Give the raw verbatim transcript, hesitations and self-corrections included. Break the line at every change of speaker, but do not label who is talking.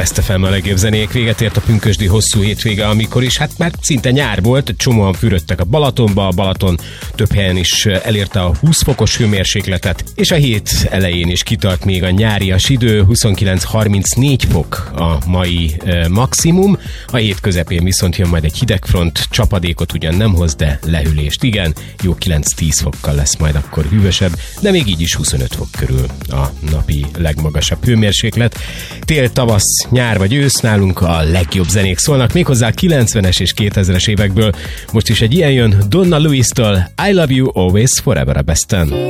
Best ef em a legjobb zenék. Véget ért a pünkösdi hosszú hétvége, amikor is hát már szinte nyár volt, csomóan fürödtek a Balatonba, a Balaton több helyen is elérte a húsz fokos hőmérsékletet, és a hét elején is kitart még a nyárias idő, huszonkilenc harmincnégy fok a mai e, maximum, a hét közepén viszont jön majd egy hidegfront, csapadékot ugyan nem hoz, de lehűlést igen, jó kilenc-tíz fokkal lesz majd akkor hűvösebb, de még így is huszonöt fok körül a napi legmagasabb hőmérséklet. Tél, tavasz, nyár vagy ősz, nálunk a legjobb zenék szólnak, méghozzá a kilencvenes és kétezres évekből. Most is egy ilyen jön Donna Lewis-től, I Love You Always Forever a Besten.